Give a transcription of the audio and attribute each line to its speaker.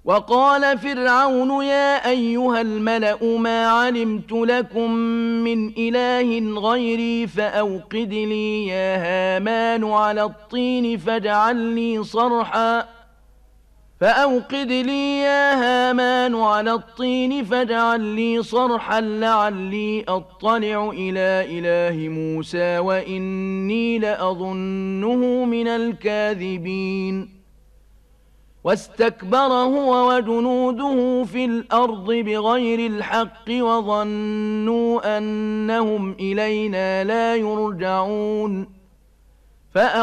Speaker 1: وقال فرعون يا أيها الملأ ما علمت لكم من إله غيري فأوقد لي يا هامان على الطين فاجعل لي صرحا لعلي أطلع إلى إله موسى وإني لأظنه من الكاذبين واستكبر هو وجنوده في الأرض بغير الحق وظنوا أنهم إلينا لا يرجعون